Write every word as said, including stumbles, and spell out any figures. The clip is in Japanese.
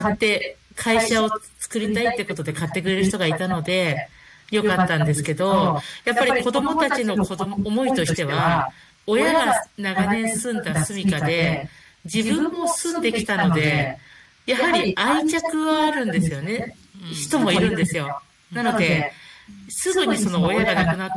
買って、会社を作りたいってことで買ってくれる人がいたので、よかったんですけど、やっぱり子供たちの子供、思いとしては、親が長年住んだ住処で、自分も住んできたので、やはり愛着はあるんですよね。人もいるんですよ。なので、すぐにその親が亡くなっ